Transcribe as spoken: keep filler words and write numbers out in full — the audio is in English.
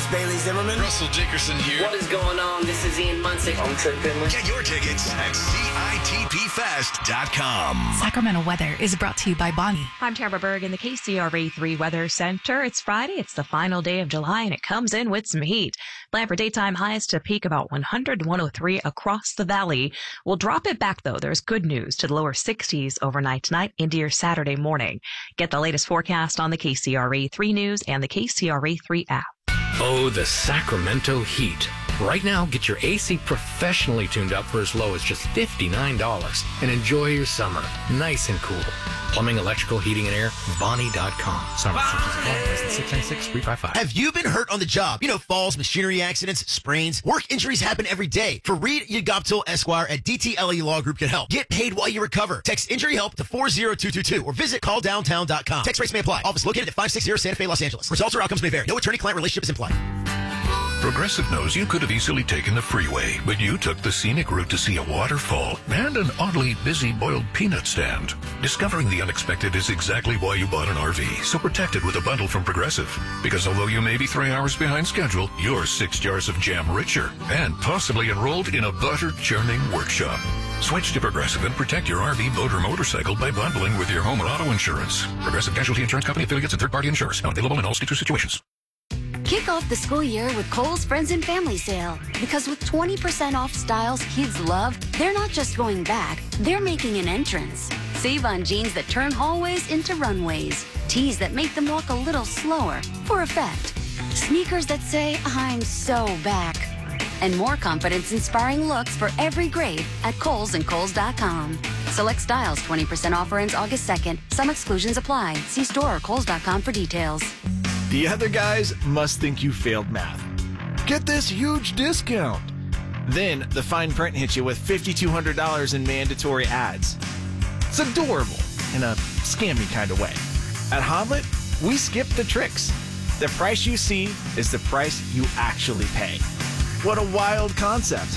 Bailey Zimmerman. Russell Dickerson here. What is going on? This is Ian Munsick. I'm Trey Finley. Get your tickets at C I T P fest dot com. Sacramento weather is brought to you by Bonnie. I'm Tamara Berg in the K C R A three Weather Center. It's Friday. It's the final day of July, and it comes in with some heat. Plan for daytime highs to peak about one hundred, one oh three across the valley. We'll drop it back, though. There's good news to the lower sixties overnight tonight into your Saturday morning. Get the latest forecast on the K C R A three News and the K C R A three app. Oh, the Sacramento heat. Right now, get your A C professionally tuned up for as low as just fifty-nine dollars and enjoy your summer nice and cool. Plumbing, electrical, heating, and air, Bonnie dot com. Summer six nine six, three five five. Have you been hurt on the job? You know, falls, machinery accidents, sprains. Work injuries happen every day. For Reed Yagoptil Esquire at D T L E Law Group can help. Get paid while you recover. Text injury help to four zero two two two or visit call downtown dot com. Text rates may apply. Office located at five sixty Santa Fe, Los Angeles. Results or outcomes may vary. No attorney-client relationship is implied. Progressive knows you could have easily taken the freeway, but you took the scenic route to see a waterfall and an oddly busy boiled peanut stand. Discovering the unexpected is exactly why you bought an R V, so protect it with a bundle from Progressive. Because although you may be three hours behind schedule, you're six jars of jam richer and possibly enrolled in a butter churning workshop. Switch to Progressive and protect your R V, boat, or motorcycle by bundling with your home or auto insurance. Progressive Casualty Insurance Company affiliates and third-party insurers. Not available in all states or situations. Kick off the school year with Kohl's Friends and Family Sale. Because with twenty percent off styles kids love, they're not just going back, they're making an entrance. Save on jeans that turn hallways into runways. Tees that make them walk a little slower for effect. Sneakers that say, I'm so back. And more confidence-inspiring looks for every grade at Kohl's and Kohl's dot com. Select styles twenty percent offer ends August second. Some exclusions apply. See store or Kohl's dot com for details. The other guys must think you failed math. Get this huge discount. Then the fine print hits you with five thousand two hundred dollars in mandatory ads. It's adorable in a scammy kind of way. At Hodlet, we skip the tricks. The price you see is the price you actually pay. What a wild concept.